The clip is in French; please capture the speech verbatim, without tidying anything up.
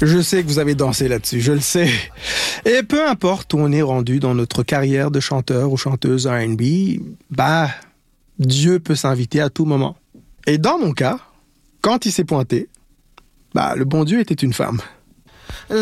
Je sais que vous avez dansé là-dessus, je le sais. Et peu importe où on est rendu dans notre carrière de chanteur ou chanteuse R and B, bah, Dieu peut s'inviter à tout moment. Et dans mon cas, quand il s'est pointé, bah, le bon Dieu était une femme.